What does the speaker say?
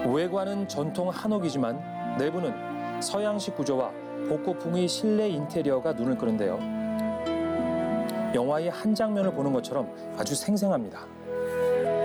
외관은 전통 한옥이지만 내부는 서양식 구조와 복고풍의 실내 인테리어가 눈을 끄는데요. 영화의 한 장면을 보는 것처럼 아주 생생합니다.